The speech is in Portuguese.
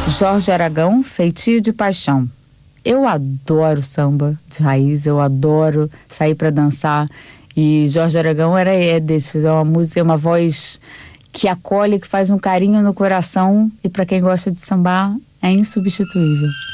Jorge Aragão, Feitio de Paixão. Eu adoro samba de raiz, eu adoro sair para dançar. E Jorge Aragão é desse, é uma música, é uma voz que acolhe, que faz um carinho no coração, e para quem gosta de sambar, é insubstituível.